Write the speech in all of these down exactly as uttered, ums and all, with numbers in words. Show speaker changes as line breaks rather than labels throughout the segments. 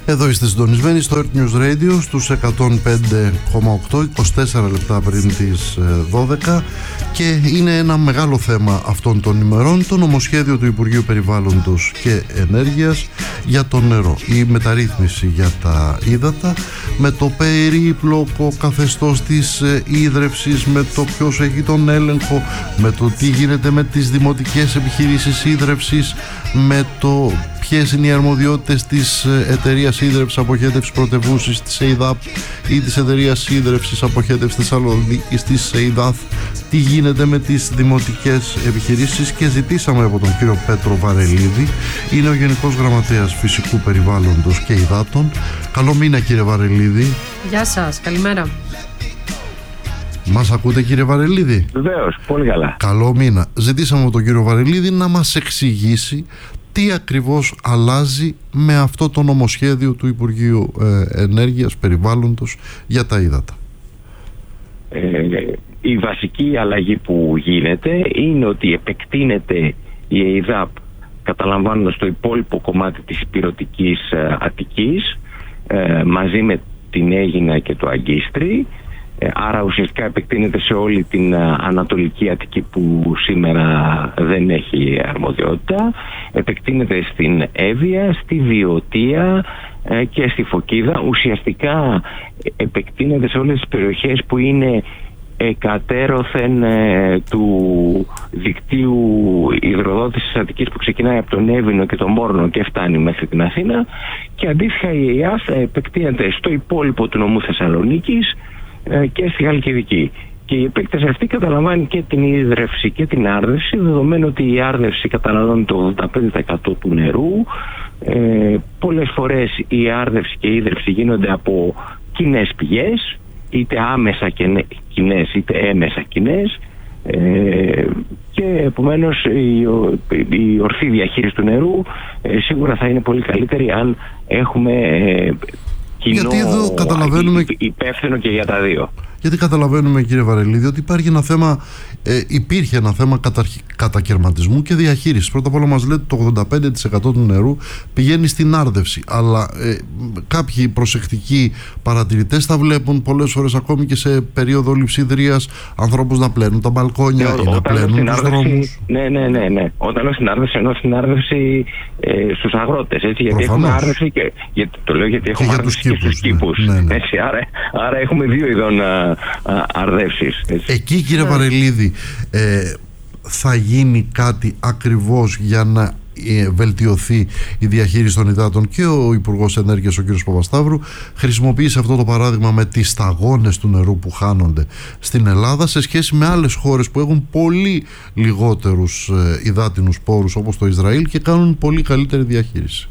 Εδώ είστε συντονισμένοι στο Earth News Radio στους εκατόν πέντε κόμμα οκτώ, είκοσι τέσσερα λεπτά πριν τις δώδεκα, και είναι ένα μεγάλο θέμα αυτών των ημερών το νομοσχέδιο του Υπουργείου Περιβάλλοντος και Ενέργειας για το νερό. Η μεταρρύθμιση για τα ύδατα, με το περίπλοκο καθεστώς της ίδρευσης, με το ποιος έχει τον έλεγχο, με το τι γίνεται με τις δημοτικές επιχειρήσεις ίδρευσης, με το ποιες είναι οι αρμοδιότητες της εταιρείας ίδρευσης αποχέτευσης πρωτευούσης της ΕΙΔΑΠ ή της εταιρείας ίδρευσης αποχέτευσης Θεσσαλονίκης της ΕΙΔΑΘ, τι γίνεται με τις δημοτικές επιχειρήσεις, και ζητήσαμε από τον κύριο Πέτρο Βαρελίδη, είναι ο Γενικός Γραμματέας Φυσικού Περιβάλλοντος και Υδάτων. Καλό μήνα, κύριε Βαρελίδη.
Γεια σας, καλημέρα.
Μας ακούτε, κύριε Βαρελίδη?
Βεβαίως, πολύ καλά.
Καλό μήνα. Ζητήσαμε από τον κύριο Βαρελίδη να μας εξηγήσει τι ακριβώς αλλάζει με αυτό το νομοσχέδιο του Υπουργείου ε, Ενέργειας, Περιβάλλοντος για τα ύδατα.
Ε, η βασική αλλαγή που γίνεται είναι ότι επεκτείνεται η ΕΙΔΑΠ, καταλαμβάνοντας το υπόλοιπο κομμάτι της ηπειρωτικής ε, Αττικής, ε, μαζί με την Αίγινα και το Αγκίστρι. Άρα ουσιαστικά επεκτείνεται σε όλη την Ανατολική Αττική που σήμερα δεν έχει αρμοδιότητα. Επεκτείνεται στην Εύβοια, στη Βιωτία και στη Φωκίδα. Ουσιαστικά επεκτείνεται σε όλες τις περιοχές που είναι εκατέρωθεν του δικτύου υδροδότησης της Αττικής, που ξεκινάει από τον Εύβοινο και τον Μόρνο και φτάνει μέχρι την Αθήνα. Και αντίστοιχα η ΕΙΑΘ επεκτείνεται στο υπόλοιπο του νομού Θεσσαλονίκης και στη Χαλκιδική. Και η επέκταση αυτή καταλαμβάνει και την ίδρυυση και την άρδευση, δεδομένου ότι η άρδευση καταναλώνει το ογδόντα πέντε τοις εκατό του νερού. Ε, πολλές φορές η άρδευση και η ίδρυυση γίνονται από κοινές πηγές, είτε άμεσα κοινές είτε έμεσα κοινές, ε, και επομένως η, η ορθή διαχείριση του νερού ε, σίγουρα θα είναι πολύ καλύτερη αν έχουμε ε, κοινό,
γιατί εδώ καταλαβαίνουμε,
υπεύθυνο και για τα δύο.
Γιατί καταλαβαίνουμε, κύριε Βαρελίδη, ότι υπάρχει ένα θέμα, ε, υπήρχε ένα θέμα καταρχ, κατακαιρματισμού και διαχείρισης. Πρώτα απ' όλα μας λέτε το ογδόντα πέντε τοις εκατό του νερού πηγαίνει στην άρδευση, αλλά ε, κάποιοι προσεκτικοί παρατηρητές θα βλέπουν πολλές φορές, ακόμη και σε περίοδο λειψιδρίας, ανθρώπους να πλένουν τα μπαλκόνια
ναι,
ή να πλένουν τους δρόμους.
Ναι, ναι, ναι, ναι. Όταν λέω στην άρδευση, εννοώ στην άρδευση ε, στους αγρότες. Έτσι, γιατί έχουμε άρδευση και, για, το λέω γιατί έχουμε και άρδευση και στους κήπους. Ναι, ναι. Έτσι, άρα, άρα έχουμε δύο ειδών αρδεύσεις.
Εκεί, κύριε ναι. Βαρελίδη, ε, θα γίνει κάτι ακριβώς για να ε, βελτιωθεί η διαχείριση των υδάτων, και ο Υπουργός Ενέργειας, ο κ. Παπασταύρου, χρησιμοποίησε αυτό το παράδειγμα με τις σταγόνες του νερού που χάνονται στην Ελλάδα σε σχέση με άλλες χώρες που έχουν πολύ λιγότερους ε, υδάτινους πόρους, όπως το Ισραήλ, και κάνουν πολύ καλύτερη διαχείριση.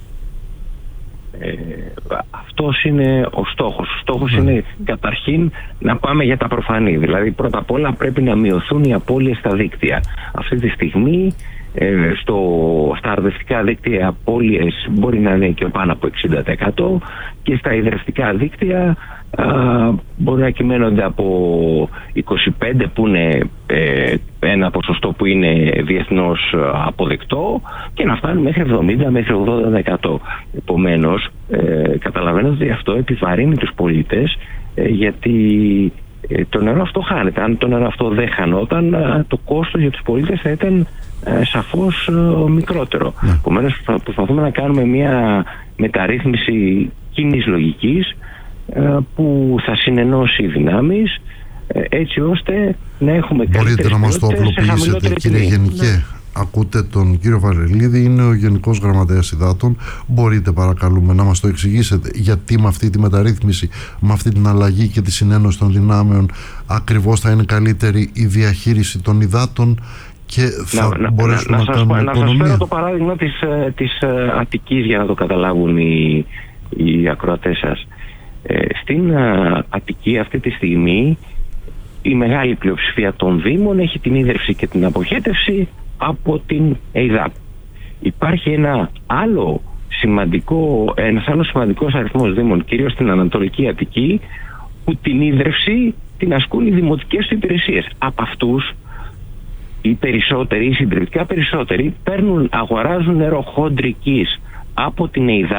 Ε, αυτός είναι ο στόχος. Ο στόχος mm. είναι καταρχήν να πάμε για τα προφανή. Δηλαδή πρώτα απ' όλα πρέπει να μειωθούν οι απώλειες στα δίκτυα. Αυτή τη στιγμή ε, στο, στα αρδευτικά δίκτυα οι απώλειες μπορεί να είναι και πάνω από εξήντα τοις εκατό, και στα υδρευτικά δίκτυα α, μπορεί να κυμαίνονται από είκοσι πέντε, που είναι ε, ένα ποσοστό που είναι διεθνώς αποδεκτό, και να φτάνει μέχρι εβδομήντα μέχρι ογδόντα τοις εκατό. Επομένως, ε, καταλαβαίνετε ότι αυτό επιβαρύνει τους πολίτες, ε, γιατί ε, το νερό αυτό χάνεται. Αν το νερό αυτό δεν χανόταν, ε, το κόστος για τους πολίτες θα ήταν ε, σαφώς ε, μικρότερο. Ναι. Επομένως, θα προσπαθούμε να κάνουμε μια μεταρρύθμιση κοινής λογικής, ε, που θα συνενώσει δυνάμεις, ε, έτσι ώστε να έχουμε καλύτερες.
Μπορείτε να μας το απλοποιήσετε, κύριε Γενικέ? Ναι. Ακούτε τον κύριο Βαρελίδη, είναι ο Γενικός Γραμματέας Υδάτων. Μπορείτε, παρακαλούμε, να μας το εξηγήσετε γιατί με αυτή τη μεταρρύθμιση, με αυτή την αλλαγή και τη συνένωση των δυνάμεων, ακριβώς θα είναι καλύτερη η διαχείριση των υδάτων και θα να, μπορέσουμε να, να, να, να κάνουμε να οικονομία? Να σας φέρω
το παράδειγμα της, της Αττικής για να το καταλάβουν οι, οι ακροατές σας. Ε, στην Αττική αυτή τη στιγμή η μεγάλη πλειοψηφία των δήμων έχει την ίδρυυση και την αποχέτευση από την ΕΙΔΑΠ. Υπάρχει ένα άλλο σημαντικό, ένας άλλος σημαντικός αριθμός δήμων, κυρίως στην Ανατολική Αττική, που την ίδρυυση την ασκούν οι δημοτικές υπηρεσίες. Από αυτούς οι περισσότεροι, οι συντριπτικά περισσότεροι, παίρνουν, αγοράζουν νερό χοντρικής από την ΕΙΔΑΠ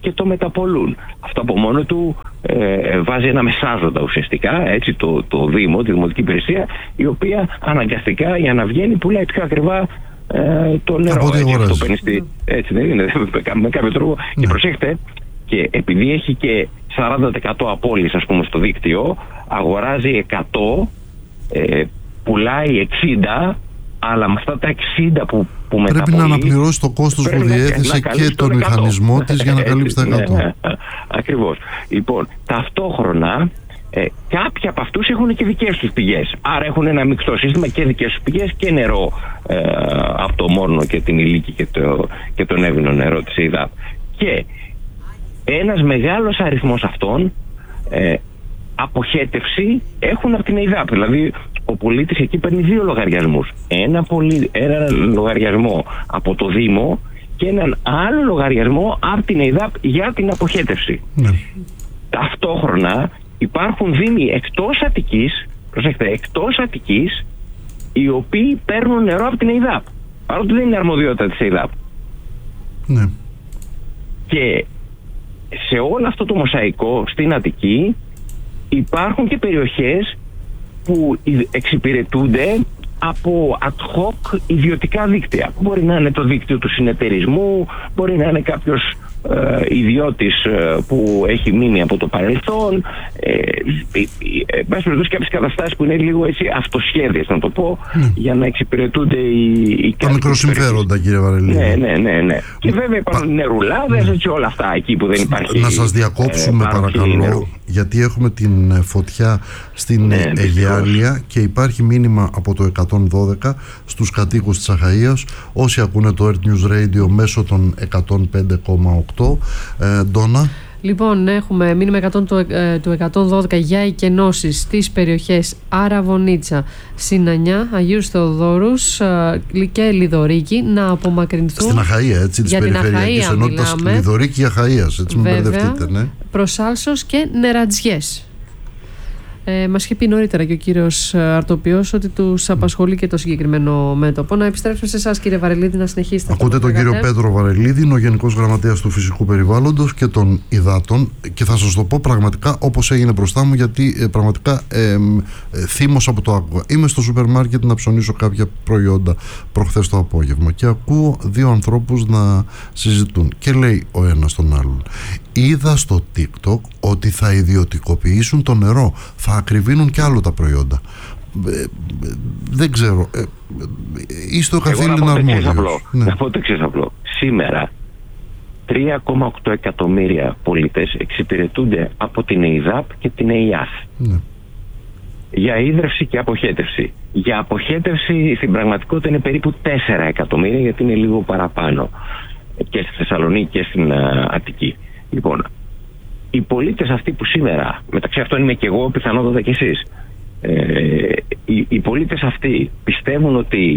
και το μεταπολούν. Αυτό από μόνο του ε, βάζει ένα μεσάζοντα ουσιαστικά, έτσι, το, το Δήμο, τη Δημοτική Υπηρεσία, η οποία αναγκαστικά για να βγαίνει πουλάει πιο ακριβά ε, το νερό. Έτσι, αυτό παίρνει στη, έτσι δεν είναι, με κάποιο τρόπο. Ναι. Και προσέχτε, και επειδή έχει και σαράντα τοις εκατό απώλειες, ας πούμε, στο δίκτυο, αγοράζει εκατό, ε, πουλάει εξήντα, αλλά με αυτά τα εξήντα που, που μεταπολεί,
πρέπει να αναπληρώσει το κόστος που διέθεσε και τον μηχανισμό της για να καλύψει τα εκατό.
Ναι, ακριβώς. Λοιπόν, ταυτόχρονα ε, κάποιοι από αυτούς έχουν και δικές τους πηγές. Άρα έχουν ένα μεικτό σύστημα και δικές τους πηγές και νερό ε, από το Μόρνο και την Ηλίκη και, το, και τον Εύβοινο νερό της ΕΙΔΑΠ. Και ένας μεγάλος αριθμός αυτών ε, αποχέτευση έχουν από την ΕΙΔΑΠ. Δηλαδή ο πολίτης εκεί παίρνει δύο λογαριασμούς. Ένα, πολί, ένα λογαριασμό από το Δήμο και έναν άλλο λογαριασμό από την ΕΙΔΑΠ για την αποχέτευση. Ναι. Ταυτόχρονα υπάρχουν δήμοι εκτός Αττικής, προσέξτε, εκτός Αττικής, οι οποίοι παίρνουν νερό από την ΕΙΔΑΠ, παρότι δεν είναι αρμοδιότητα της ΕΙΔΑΠ.
Ναι.
Και σε όλο αυτό το μοσαϊκό στην Αττική υπάρχουν και περιοχές που εξυπηρετούνται από ad hoc ιδιωτικά δίκτυα. Μπορεί να είναι το δίκτυο του συνεταιρισμού, μπορεί να είναι κάποιος ε, ιδιώτης ε, που έχει μείνει από το παρελθόν, ε, ε, ε, ε, ε, κάποιες καταστάσεις που είναι λίγο έτσι αυτοσχέδιες, να το πω, mm. για να εξυπηρετούνται οι, οι
τα μικροσυμφέροντα, κύριε Βαρελίδη.
Ναι, ναι, ναι, ναι. Και βέβαια υπάρχουν Πα... νερουλάδες, έτσι, όλα αυτά εκεί που δεν υπάρχει.
Να σας διακόψουμε ε, παρακαλώ, νερού. Γιατί έχουμε την φωτιά στην ναι, Αιγιάλια και υπάρχει μήνυμα από το εκατόν δώδεκα στους κατοίκους της Αχαΐας, όσοι ακούνε το Earth News Radio μέσω των εκατόν πέντε κόμμα οκτώ. ε, Ντόνα.
Λοιπόν, έχουμε μήνυμα εκατό του, ε, του εκατόν δώδεκα για εκενώσεις στις περιοχές Αραβωνίτσα, Συνανιά, Αγίους Θεοδόρους ε, και Λιδωρίκη να απομακρυνθούν.
Στην Αχαΐα, έτσι, της περιφερειακής ενότητας Λιδωρίκη και Αχαΐας, έτσι, μην μπερδευτείτε, ναι.
Προσάλσος και Νερατζιές. Ε, μας είχε πει νωρίτερα και ο κύριος Αρτοπιός ότι τους απασχολεί και το συγκεκριμένο μέτωπο. Να επιστρέψουμε σε εσάς, κύριε Βαρελίδη, να συνεχίσετε.
Ακούτε τον κύριο Πέτρο Βαρελίδη, είναι ο Γενικός Γραμματέας του Φυσικού Περιβάλλοντος και των Υδάτων, και θα σας το πω πραγματικά όπως έγινε μπροστά μου, γιατί ε, πραγματικά ε, ε, θύμωσα από το άκουγα. Είμαι στο σούπερ μάρκετ να ψωνίσω κάποια προϊόντα προχθές το απόγευμα και ακούω δύο ανθρώπους να συζητούν και λέει ο ένας τον άλλον: είδα στο TikTok ότι θα ιδιωτικοποιήσουν το νερό, θα ακριβίνουν κι άλλο τα προϊόντα. Ε, ε, δεν ξέρω. Ε, είστε ο καθήλυνα αρμόδιος. Ναι.
Να πω το εξής απλό. Σήμερα τρία κόμμα οκτώ εκατομμύρια πολίτες εξυπηρετούνται από την ΕΙΔΑΠ και την ΕΙΑΘ. Ναι. Για ίδρυυση και αποχέτευση. Για αποχέτευση στην πραγματικότητα είναι περίπου τέσσερα εκατομμύρια, γιατί είναι λίγο παραπάνω και στη Θεσσαλονίκη και στην uh, Αττική. Λοιπόν, οι πολίτες αυτοί που σήμερα, μεταξύ αυτών είμαι και εγώ, πιθανότατα και εσείς, ε, οι, οι πολίτες αυτοί πιστεύουν ότι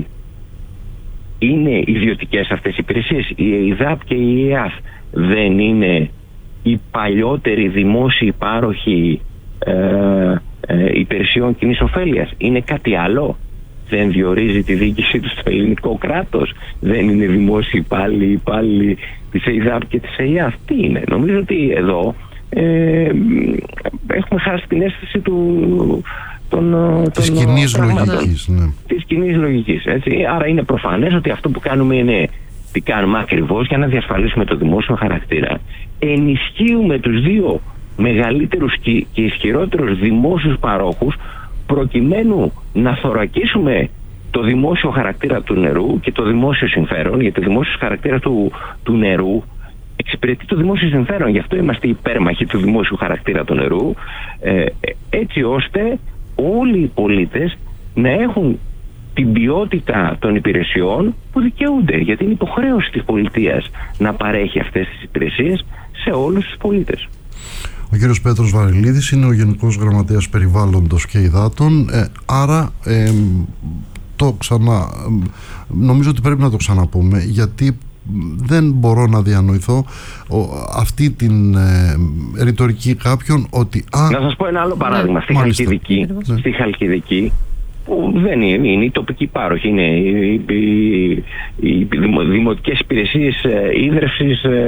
είναι ιδιωτικές αυτές οι υπηρεσίες. Η ΕΙΔΑΠ και η ΕΙΑΘ δεν είναι οι παλιότεροι δημόσιοι πάροχοι ε, ε, υπηρεσιών κοινής ωφέλειας? Είναι κάτι άλλο? Δεν διορίζει τη διοίκησή του στο ελληνικό κράτος? Δεν είναι δημόσιοι υπάλληλοι, υπάλληλοι της ΕΙΔΑΠ και της ΕΙΑΘ? Τι είναι? Νομίζω ότι εδώ ε, έχουμε χάσει την αίσθηση του, των,
της κοινής λογικής. Ναι.
Της κοινής λογικής, έτσι. Άρα είναι προφανές ότι αυτό που κάνουμε είναι τι κάνουμε ακριβώς για να διασφαλίσουμε το δημόσιο χαρακτήρα. Ενισχύουμε τους δύο μεγαλύτερους και, και ισχυρότερους δημόσιους παρόχους, προκειμένου να θωρακίσουμε το δημόσιο χαρακτήρα του νερού και το δημόσιο συμφέρον, γιατί το δημόσιο χαρακτήρα του, του νερού εξυπηρετεί το δημόσιο συμφέρον. Γι' αυτό είμαστε υπέρμαχοι του δημόσιου χαρακτήρα του νερού, ε, έτσι ώστε όλοι οι πολίτες να έχουν την ποιότητα των υπηρεσιών που δικαιούνται, γιατί είναι υποχρέωση της πολιτείας να παρέχει αυτές τις υπηρεσίες σε όλους τους πολίτες.
Ο κύριος Πέτρος Βαρελίδης είναι ο Γενικός Γραμματέας Περιβάλλοντος και Υδάτων, ε, άρα ε, το ξανά, νομίζω ότι πρέπει να το ξαναπούμε, γιατί δεν μπορώ να διανοηθώ ο, αυτή την ε, ρητορική κάποιων ότι... Α,
να σας πω ένα άλλο παράδειγμα. Στη Χαλκιδική, ναι. στη Χαλκιδική, που δεν είναι, είναι η τοπική πάροχη, είναι οι, οι, οι δημοτικές υπηρεσίες ίδρευσης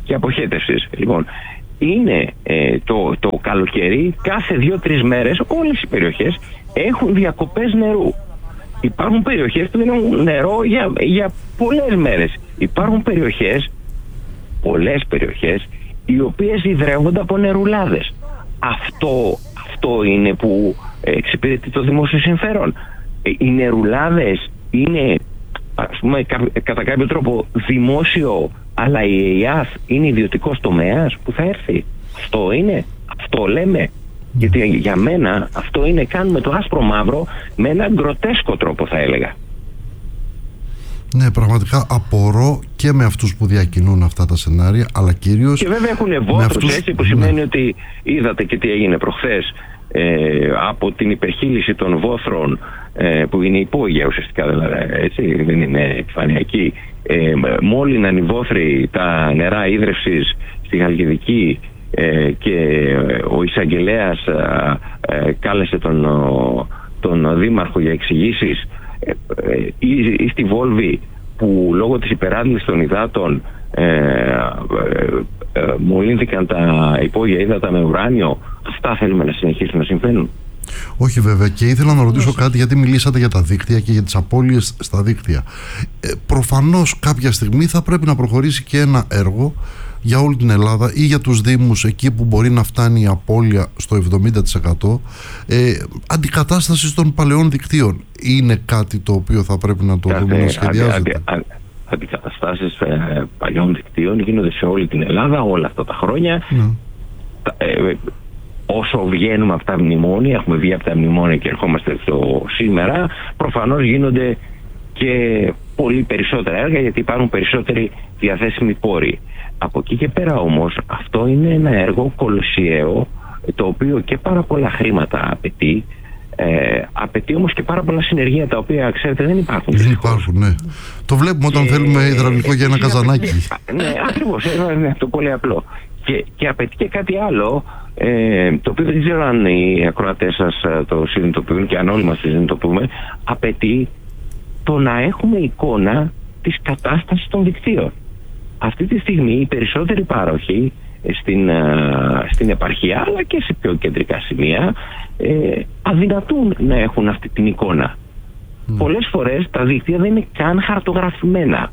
και αποχέτευσης. Λοιπόν, είναι ε, το, το καλοκαίρι, κάθε δύο-τρεις μέρες όλες οι περιοχές έχουν διακοπές νερού. Υπάρχουν περιοχές που δεν έχουν νερό για, για πολλές μέρες. Υπάρχουν περιοχές, πολλές περιοχές, οι οποίες υδρεύονται από νερουλάδες. Αυτό, αυτό είναι που εξυπηρετεί το δημόσιο συμφέρον. Οι νερουλάδες είναι, ας πούμε, κατά κάποιο τρόπο δημόσιο, αλλά η ΕΙΑΘ είναι ιδιωτικός τομέας που θα έρθει. Αυτό είναι, αυτό λέμε. Γιατί για μένα αυτό είναι, κάνουμε το άσπρο μαύρο με έναν γκροτέσκο τρόπο, θα έλεγα.
Ναι, πραγματικά απορώ και με αυτούς που διακινούν αυτά τα σενάρια, αλλά κυρίως...
Και βέβαια έχουν βόθρους, αυτούς... έτσι, που σημαίνει, ναι, ότι είδατε και τι έγινε προχθές ε, από την υπερχείληση των βόθρων, ε, που είναι υπόγεια ουσιαστικά, δηλαδή, έτσι, δεν είναι επιφανειακή. Ε, μόλυναν οι βόθροι τα νερά ίδρευσης στη Χαλκιδική, ε, και ο εισαγγελέας ε, ε, κάλεσε τον, τον δήμαρχο για εξηγήσεις, ε, ε, ή, ή στη Βόλβη, που λόγω της υπεράντλησης των υδάτων ε, ε, ε, μολύνθηκαν τα υπόγεια ύδατα με ουράνιο. Αυτά θέλουμε να συνεχίσουν να συμβαίνουν?
Όχι βέβαια, και ήθελα να ρωτήσω κάτι, γιατί μιλήσατε για τα δίκτυα και για τις απώλειες στα δίκτυα. Ε, προφανώς κάποια στιγμή θα πρέπει να προχωρήσει και ένα έργο για όλη την Ελλάδα ή για τους Δήμους, εκεί που μπορεί να φτάνει η απώλεια στο εβδομήντα τοις εκατό, ε, αντικατάσταση των παλαιών δικτύων. Είναι κάτι το οποίο θα πρέπει να το Κάθε, δούμε να σχεδιάζεται? Αντι, αντι,
αντικαταστάσεις ε, παλαιών δικτύων γίνονται σε όλη την Ελλάδα όλα αυτά τα χρόνια. Ναι. Ε, όσο βγαίνουμε από τα μνημόνια, έχουμε βγει από τα μνημόνια και ερχόμαστε στο σήμερα, προφανώς γίνονται και πολύ περισσότερα έργα, γιατί υπάρχουν περισσότεροι διαθέσιμοι πόροι. Από εκεί και πέρα όμως, αυτό είναι ένα έργο κολοσιαίο, το οποίο και πάρα πολλά χρήματα απαιτεί, ε, απαιτεί όμως και πάρα πολλά συνεργεία, τα οποία, ξέρετε, δεν υπάρχουν.
Δεν υπάρχουν, ναι. Το βλέπουμε όταν και, θέλουμε υδραυλικό για ένα καζανάκι.
Ναι, ακριβώς, είναι το πολύ απλό. Και, και απαιτεί και κάτι άλλο, ε, το οποίο δεν ξέρω αν οι ακροατές σας το συνειδητοποιούν και αν όλοι μας το συνειδητοποιούμε. Απαιτεί το να έχουμε εικόνα της κατάστασης των δικτύων. Αυτή τη στιγμή οι περισσότεροι πάροχοι στην, στην επαρχία, αλλά και σε πιο κεντρικά σημεία, ε, αδυνατούν να έχουν αυτή την εικόνα. Mm. Πολλές φορές τα δίκτυα δεν είναι καν χαρτογραφημένα.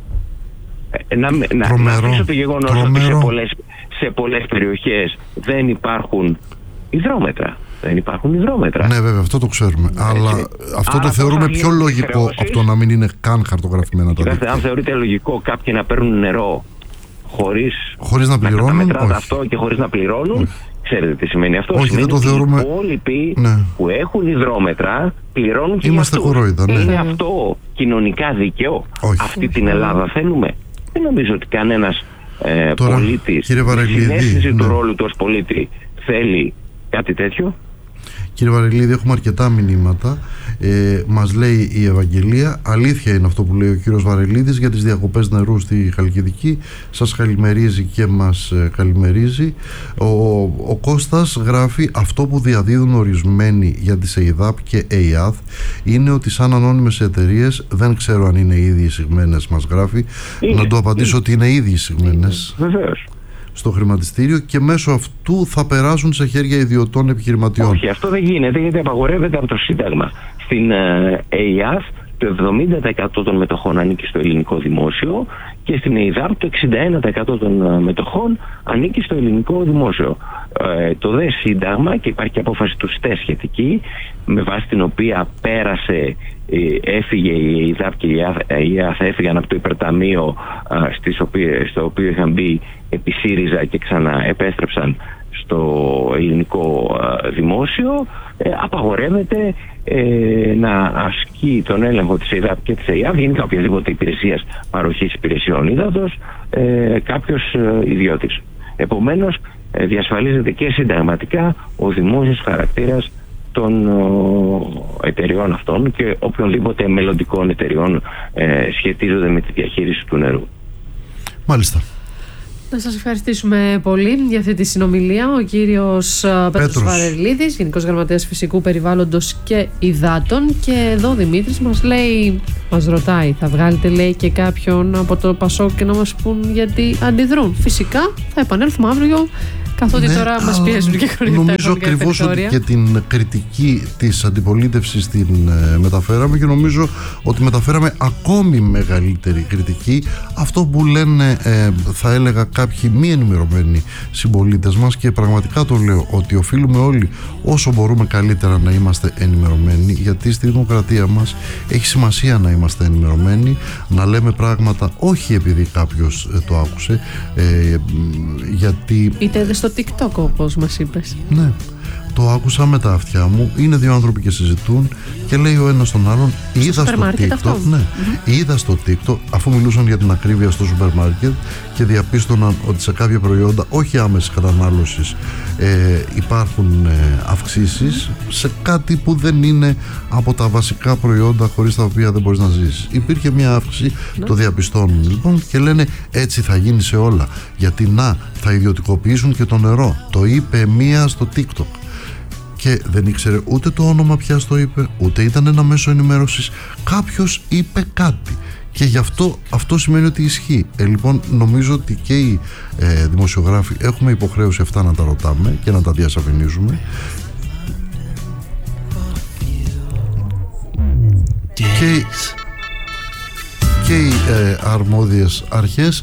Ε, να, να, να αφήσω το γεγονός ότι σε πολλές, σε πολλές περιοχές δεν υπάρχουν υδρόμετρα. Δεν υπάρχουν υδρόμετρα.
Ναι, βέβαια, αυτό το ξέρουμε. Έτσι. Αλλά αυτό Άρα το θεωρούμε πιο λογικό χρεώσεις, από το να μην είναι καν χαρτογραφημένα τα δίκτυα.
Αν θεωρείτε λογικό κάποιοι να παίρνουν νερό χωρίς,
χωρίς να πληρώνουν,
να μετράτε αυτό και χωρίς να πληρώνουν, όχι. Ξέρετε τι σημαίνει αυτό?
Όχι,
σημαίνει
δεν το θεωρούμε.
Οι υπόλοιποι, ναι, που έχουν υδρόμετρα πληρώνουν και
είμαστε κορόιδα, ναι.
Είναι αυτό κοινωνικά δίκαιο?
Όχι.
Αυτή την Ελλάδα θέλουμε? Δεν νομίζω ότι κανένας ε, πολίτης, συνέστηση ναι. του ρόλου του ως πολίτη, θέλει κάτι τέτοιο.
Κύριε Βαρελίδη, έχουμε αρκετά μηνύματα. Ε, μας λέει η Ευαγγελία, αλήθεια είναι αυτό που λέει ο κύριος Βαρελίδης για τις διακοπές νερού στη Χαλκιδική. Σας καλημερίζει και μας ε, καλημερίζει. Ο, ο Κώστας γράφει, αυτό που διαδίδουν ορισμένοι για τις ΕΙΔΑΠ και ΕΙΑΘ είναι ότι σαν ανώνυμες εταιρείες, δεν ξέρω αν είναι ήδη εισηγμένες, μας γράφει. Είναι, να του απαντήσω είναι. ότι είναι ήδη εισηγμένες. Βεβαίως. Στο χρηματιστήριο και μέσω αυτού θα περάσουν σε χέρια ιδιωτών επιχειρηματιών.
Όχι, αυτό δεν γίνεται, γιατί απαγορεύεται από το Σύνταγμα. Στην ε, ΕΙΑΘ το εβδομήντα τοις εκατό των μετοχών ανήκει στο ελληνικό δημόσιο και στην ΕΙΔΑΠ το εξήντα ένα τοις εκατό των μετοχών ανήκει στο ελληνικό δημόσιο. Ε, το δε Σύνταγμα, και υπάρχει και απόφαση του ΣΤΕ σχετική, με βάση την οποία πέρασε, ε, έφυγε η ΕΙΔΑΠ και η ΕΙΑΘ έφυγαν από το υπερταμείο, ε, στις οποίες, στο οποίο είχαν μπει επί ΣΥΡΙΖΑ και ξαναεπέστρεψαν στο ελληνικό ε, δημόσιο. Ε, απαγορεύεται ε, να ασκεί τον έλεγχο της ΕΙΔΑΠ και της ΕΙΑΘ, γενικά οποιασδήποτε υπηρεσίας παροχής υπηρεσιών ύδατος, ε, κάποιος ε, ιδιώτης. Επομένως, ε, διασφαλίζεται και συνταγματικά ο δημόσιος χαρακτήρας των ε, εταιριών αυτών και οποιονδήποτε μελλοντικών εταιριών ε, σχετίζονται με τη διαχείριση του νερού.
Μάλιστα.
Να σας ευχαριστήσουμε πολύ για αυτή τη συνομιλία. Ο κύριος Πέτρος Βαρελίδης, Γενικός Γραμματέας Φυσικού Περιβάλλοντος και Υδάτων. Και εδώ ο Δημήτρης μας λέει, μας ρωτάει, θα βγάλετε λέει και κάποιον από το Πασόκ και να μας πούν γιατί αντιδρούν. Φυσικά θα επανέλθουμε αύριο, καθότι ναι, τώρα μας πιέζουν και χωρίς τα
νομίζω ακριβώς ότι και την κριτική της αντιπολίτευσης την ε, μεταφέραμε και νομίζω ότι μεταφέραμε ακόμη μεγαλύτερη κριτική. Αυτό που λένε ε, θα έλεγα κάποιοι μη ενημερωμένοι συμπολίτες μας, και πραγματικά το λέω ότι οφείλουμε όλοι όσο μπορούμε καλύτερα να είμαστε ενημερωμένοι, γιατί στη δημοκρατία μας έχει σημασία να είμαστε ενημερωμένοι, να λέμε πράγματα όχι επειδή κάποιος ε, το άκουσε, ε, γιατί
είτε στο TikTok όπως μας είπες.
Ναι, το άκουσα με τα αυτιά μου. Είναι δύο άνθρωποι και συζητούν και λέει ο ένας τον άλλον, είδα στο TikTok, ναι, mm-hmm. είδα στο TikTok, αφού μιλούσαν για την ακρίβεια στο σούπερ μάρκετ και διαπίστωναν ότι σε κάποια προϊόντα όχι άμεσης κατανάλωσης ε, υπάρχουν ε, αυξήσεις σε κάτι που δεν είναι από τα βασικά προϊόντα χωρίς τα οποία δεν μπορείς να ζήσεις. Υπήρχε μια αύξηση, mm-hmm. το διαπιστώνουν λοιπόν και λένε έτσι θα γίνει σε όλα, γιατί να θα ιδιωτικοποιήσουν και το νερό. Το είπε μία στο TikTok και δεν ήξερε ούτε το όνομα ποια το είπε, ούτε ήταν ένα μέσο ενημέρωσης. Κάποιος είπε κάτι και γι' αυτό αυτό σημαίνει ότι ισχύει. Ε, λοιπόν, νομίζω ότι και οι ε, δημοσιογράφοι έχουμε υποχρέωση αυτά να τα ρωτάμε και να τα διασαφηνίζουμε. Και, και οι ε, αρμόδιες αρχές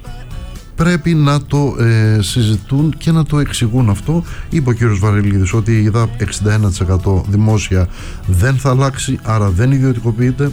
πρέπει να το ε, συζητούν και να το εξηγούν αυτό. Είπε ο κύριος Βαρελίδης ότι η ΕΙΔΑΠ εξήντα ένα τοις εκατό δημόσια δεν θα αλλάξει, άρα δεν ιδιωτικοποιείται.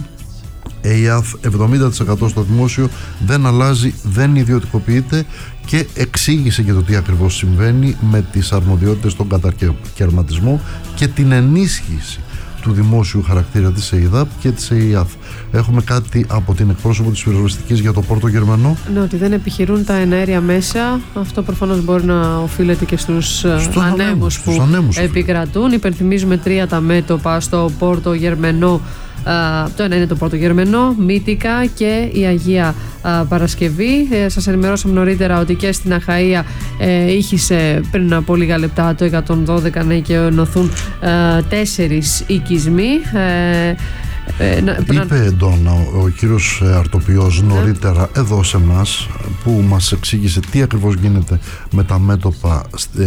ΕΙΑΘ εβδομήντα τοις εκατό στο δημόσιο δεν αλλάζει, δεν ιδιωτικοποιείται, και εξήγησε και το τι ακριβώς συμβαίνει με τις αρμοδιότητες στον κατακαιρματισμό και την ενίσχυση του δημόσιου χαρακτήρα της ΕΙΔΑΠ και της ΕΙΑΘ. Έχουμε κάτι από την εκπρόσωπο της πυροσβεστικής για το Πόρτο Γερμανό.
Ναι, ότι δεν επιχειρούν τα εναέρια μέσα. Αυτό προφανώς μπορεί να οφείλεται και στους στο ανέμους που ανέμους επικρατούν. Υπενθυμίζουμε τρία τα μέτωπα στο Πόρτο Γερμανό. Uh, το ένα είναι το Πόρτο Γερμανό, Μύτικα και η Αγία uh, Παρασκευή. Ε, σας ενημερώσαμε νωρίτερα ότι και στην Αχαΐα ε, ήχησε πριν από λίγα λεπτά το εκατόν δώδεκα να εικαιονωθούν uh, τέσσερις οικισμοί. Ε, Ε, να,
είπε εντόνα ο, ο κύριος Αρτοπιός νωρίτερα ναι. εδώ σε εμάς, που μας εξήγησε τι ακριβώς γίνεται με τα μέτωπα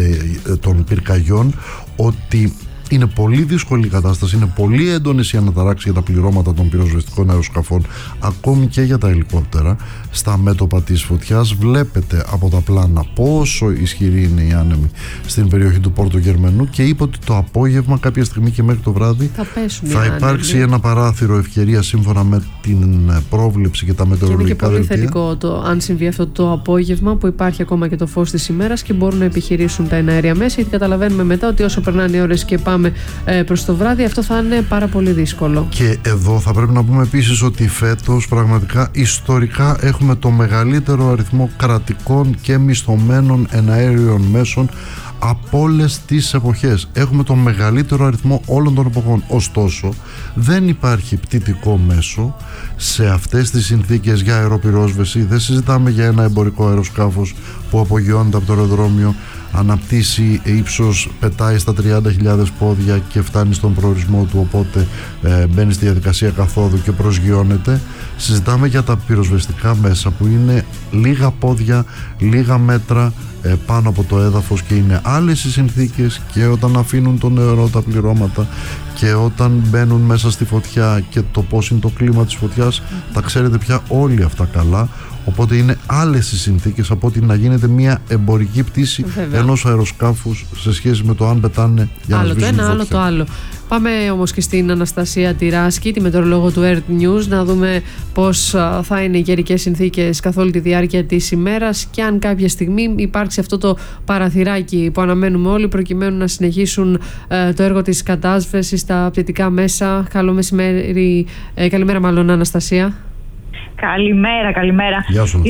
ε, των πυρκαγιών, ότι είναι πολύ δύσκολη η κατάσταση, είναι πολύ έντονες οι αναταράξεις για τα πληρώματα των πυροσβεστικών αεροσκαφών, ακόμη και για τα ελικόπτερα στα μέτωπα της φωτιάς. Βλέπετε από τα πλάνα πόσο ισχυρή είναι η άνεμη στην περιοχή του Πόρτο Γερμανού, και είπε ότι το απόγευμα, κάποια στιγμή και μέχρι το βράδυ,
θα,
θα υπάρξει άνεμη. Ένα παράθυρο ευκαιρία σύμφωνα με την πρόβλεψη και τα μετεωρολογικά δελτία.
Είναι και πολύ θετικό το αν συμβεί αυτό το απόγευμα, που υπάρχει ακόμα και το φως της ημέρας και μπορούν να επιχειρήσουν τα εναέρια μέσα, γιατί καταλαβαίνουμε μετά ότι όσο περνάνε οι ώρες και πάμε προς το βράδυ, αυτό θα είναι πάρα πολύ δύσκολο.
Και εδώ θα πρέπει να πούμε επίσης ότι φέτος πραγματικά ιστορικά έχουμε το μεγαλύτερο αριθμό κρατικών και μισθωμένων εναέριων μέσων από όλες τις εποχές. Έχουμε το μεγαλύτερο αριθμό όλων των εποχών. Ωστόσο, δεν υπάρχει πτυτικό μέσο σε αυτές τις συνθήκες για αεροπυρόσβεση. Δεν συζητάμε για ένα εμπορικό αεροσκάφος που απογειώνεται από το αεροδρόμιο, αναπτύσσει ύψος, πετάει στα τριάντα χιλιάδες πόδια και φτάνει στον προορισμό του, οπότε ε, μπαίνει στη διαδικασία καθόδου και προσγειώνεται. Συζητάμε για τα πυροσβεστικά μέσα που είναι λίγα πόδια, λίγα μέτρα ε, πάνω από το έδαφος, και είναι άλλες οι συνθήκες και όταν αφήνουν το νερό τα πληρώματα και όταν μπαίνουν μέσα στη φωτιά και το πώς είναι το κλίμα της φωτιάς, τα ξέρετε πια όλοι αυτά καλά. Οπότε είναι άλλες οι συνθήκες από ότι να γίνεται μια εμπορική πτήση ενός αεροσκάφους σε σχέση με το αν πετάνε για να
άλλο
σβήσουν
το ένα,
φωτιά.
άλλο το άλλο. Πάμε όμως και στην Αναστασία Τυράσκη, τη μετεωρολόγο του Earth News, να δούμε πώς θα είναι οι καιρικές συνθήκες καθ' όλη τη διάρκεια της ημέρας και αν κάποια στιγμή υπάρξει αυτό το παραθυράκι που αναμένουμε όλοι προκειμένου να συνεχίσουν ε, το έργο της κατάσβεσης στα πτυτικά μέσα. Καλό μεσημέρι, ε, καλημέρα μάλλον Αναστασία.
Καλημέρα, καλημέρα.
Γεια σου.
Λοιπόν,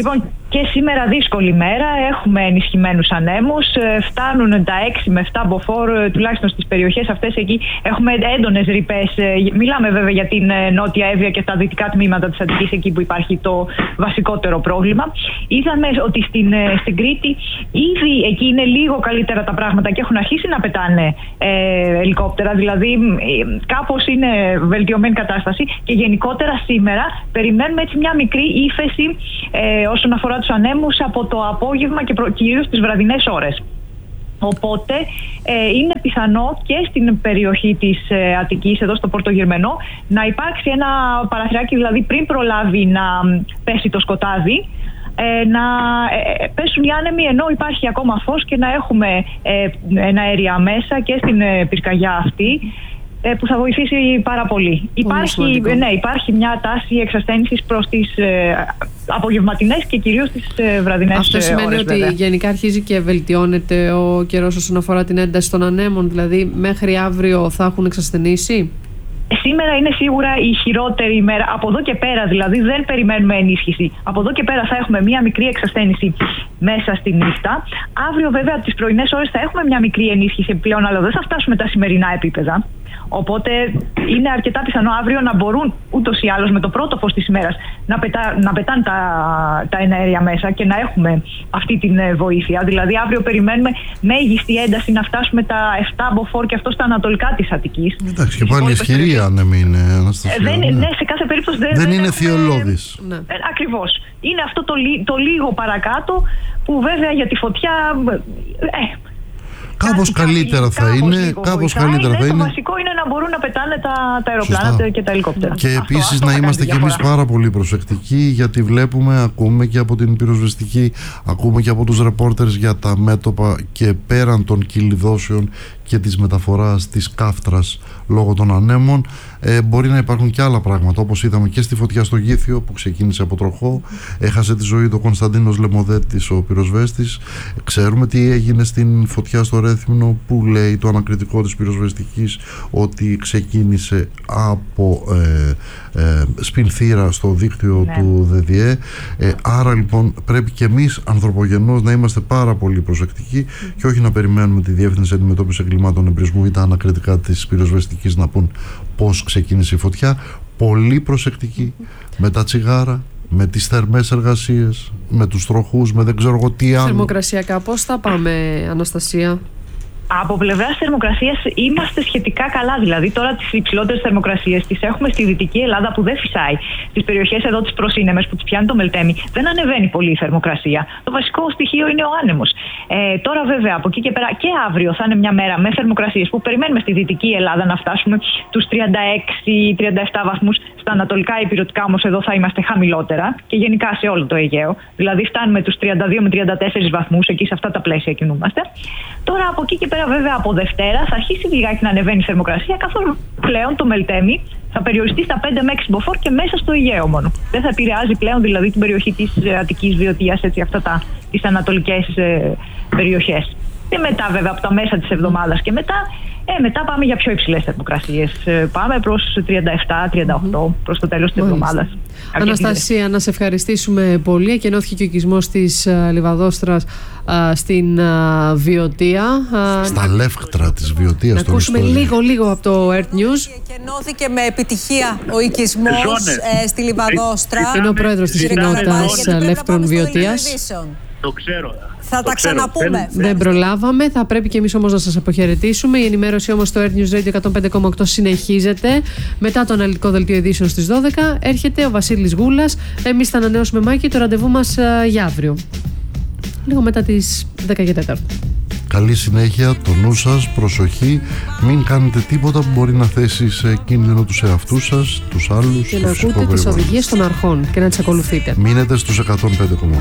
Και σήμερα δύσκολη μέρα, έχουμε ενισχυμένους ανέμους, φτάνουν τα έξι με επτά μποφόρ, τουλάχιστον στις περιοχές αυτές εκεί έχουμε έντονες ρηπές. Μιλάμε βέβαια για την Νότια Εύβοια και τα δυτικά τμήματα της Αττικής, εκεί που υπάρχει το βασικότερο πρόβλημα. Είδαμε ότι στην, στην Κρήτη ήδη εκεί είναι λίγο καλύτερα τα πράγματα και έχουν αρχίσει να πετάνε ε, ελικόπτερα, δηλαδή κάπως είναι βελτιωμένη κατάσταση και γενικότερα σήμερα περιμένουμε έτσι μια μικρή ύφεση ε, όσον αφορά τους ανέμους από το απόγευμα και προ... κυρίως τις βραδινές ώρες. Οπότε ε, είναι πιθανό και στην περιοχή της ε, Αττικής, εδώ στο Πορτογερμενό, να υπάρξει ένα παραθυράκι, δηλαδή πριν προλάβει να πέσει το σκοτάδι, ε, να ε, πέσουν οι άνεμοι ενώ υπάρχει ακόμα φως και να έχουμε ε, ένα αέρια μέσα και στην ε, πυρκαγιά αυτή, που θα βοηθήσει πάρα πολύ. Υπάρχει, ναι, υπάρχει μια τάση εξασθένησης προς τις ε, απογευματινές και κυρίως τις ε, βραδινές ώρες.
Αυτό σημαίνει
ώρες,
ότι
βέβαια.
γενικά αρχίζει και βελτιώνεται ο καιρός όσον αφορά την ένταση των ανέμων, δηλαδή μέχρι αύριο θα έχουν εξασθενήσει?
Σήμερα είναι σίγουρα η χειρότερη ημέρα. Από εδώ και πέρα δηλαδή δεν περιμένουμε ενίσχυση. Από εδώ και πέρα θα έχουμε μια μικρή εξασθένηση μέσα στη νύχτα. Αύριο βέβαια από τις πρωινές ώρες θα έχουμε μια μικρή ενίσχυση πλέον, αλλά δεν θα φτάσουμε τα σημερινά επίπεδα. Οπότε είναι αρκετά πιθανό αύριο να μπορούν ούτως ή άλλως με το πρώτο φως της ημέρας να, πετά, να πετάνε τα, τα εναέρια μέσα και να έχουμε αυτή την βοήθεια. Δηλαδή αύριο περιμένουμε μέγιστη ένταση να φτάσουμε τα επτά μποφόρ και αυτό στα ανατολικά της Αττικής.
Εντάξει, και πάλι ισχυρή άνεμη είναι, Αναστασία.
Δεν,
ναι.
ναι, σε κάθε περίπτωση δεν,
δεν,
δεν
είναι
έχουμε...
θειολώδης.
Ναι. Ε, ακριβώς. Είναι αυτό το, το λίγο παρακάτω που βέβαια για τη φωτιά... Ε,
Κάπως καλύτερα θα είναι. Κάπως καλύτερα θα
είναι.
είναι.
Το βασικό είναι να μπορούν να πετάνε τα, τα αεροπλάνα Σωστά. και τα ελικόπτερα.
Και επίσης να είμαστε κι εμείς πάρα πολύ προσεκτικοί, γιατί βλέπουμε, ακούμε και από την πυροσβεστική, ακούμε και από τους ρεπόρτερς για τα μέτωπα και πέραν των κυλιδώσεων και της μεταφοράς της κάφτρας λόγω των ανέμων, ε, μπορεί να υπάρχουν και άλλα πράγματα, όπως είδαμε και στη φωτιά στο Γήθιο που ξεκίνησε από τροχό, έχασε τη ζωή του Κωνσταντίνος Λεμοδέτης, ο πυροσβέστης. Ξέρουμε τι έγινε στην φωτιά στο Ρέθυμνο, που λέει το ανακριτικό της πυροσβεστικής ότι ξεκίνησε από ε, ε, σπινθήρα στο δίκτυο ναι. του ΔΔΕ. Ε, άρα λοιπόν πρέπει και εμείς ανθρωπογενώς να είμαστε πάρα πολύ προσεκτικοί mm. και όχι να περιμένουμε τη Διεύθυνση Αντιμετώπισης Εγκλημάτων Εμπρισμού ή τα ανακριτικά της πυροσβεστικής να πούν πώς ξεκίνησε η φωτιά. Πολύ προσεκτικοί με τα τσιγάρα, με τις θερμές εργασίες, με τους τροχούς, με δεν ξέρω εγώ τι άλλο.
Θερμοκρασιακά πώς θα πάμε, Αναστασία?
Από πλευράς θερμοκρασίας είμαστε σχετικά καλά. Δηλαδή, τώρα τις υψηλότερες θερμοκρασίες τις έχουμε στη Δυτική Ελλάδα που δεν φυσάει. Στις περιοχές εδώ τις προσύνεμες που τις πιάνει το Μελτέμι, δεν ανεβαίνει πολύ η θερμοκρασία. Το βασικό στοιχείο είναι ο άνεμος. Ε, τώρα, βέβαια, από εκεί και πέρα και αύριο θα είναι μια μέρα με θερμοκρασίες που περιμένουμε στη Δυτική Ελλάδα να φτάσουμε τους τριάντα έξι τριάντα επτά βαθμούς. Στα ανατολικά υπηρετικά όμως εδώ θα είμαστε χαμηλότερα και γενικά σε όλο το Αιγαίο. Δηλαδή, φτάνουμε τους τριάντα δύο με τριάντα τέσσερα βαθμούς, εκεί σε αυτά τα πλαίσια κινούμαστε. Τώρα από εκεί και πέρα, βέβαια, από Δευτέρα θα αρχίσει λιγάκι να ανεβαίνει η θερμοκρασία, καθώς πλέον το Μελτέμι θα περιοριστεί στα πέντε με έξι μποφόρ και μέσα στο Αιγαίο μόνο. Δεν θα επηρεάζει πλέον δηλαδή την περιοχή της Αττικής, Βιωτίας, έτσι, αυτά τα, τις ανατολικές ε, περιοχές. Και μετά, βέβαια, από τα μέσα της εβδομάδας και μετά, ε, μετά πάμε για πιο υψηλές θερμοκρασίες. Ε, πάμε προς τριάντα επτά τριάντα οκτώ mm-hmm. προς το τέλος της εβδομάδας.
Αναστασία, να σε ευχαριστήσουμε πολύ. Εκενώθηκε και ο οικισμός της uh, Λιβαδόστρας uh, στην uh, Βιωτία.
Uh, Στα να... λεύκτρα της Βιωτίας.
Να ακούσουμε λίγο λίγο από το Earth News.
Εκενώθηκε με επιτυχία ο οικισμός ε, στη Λιβαδόστρα.
Είναι ο πρόεδρος της κοινότητας Λεύκτρων Βιωτίας.
Το ξέρω.
Θα τα ξαναπούμε.
Δεν προλάβαμε. Θα πρέπει και εμείς όμως να σας αποχαιρετήσουμε. Η ενημέρωση όμως στο Earth News Radio εκατόν πέντε κόμμα οκτώ συνεχίζεται. Μετά το αναλυτικό δελτίο ειδήσεων στις δώδεκα έρχεται ο Βασίλης Γούλας. Εμείς θα ανανεώσουμε, Μάκη, το ραντεβού μας για αύριο. Λίγο μετά τις δέκα και τέσσερα.
Καλή συνέχεια, το νου σας, προσοχή. Μην κάνετε τίποτα που μπορεί να θέσει σε κίνδυνο τους εαυτούς σας, τους άλλους.
Και να ακούτε τις οδηγίες των αρχών και να τις ακολουθείτε.
Μείνετε στους εκατόν πέντε κόμμα οκτώ.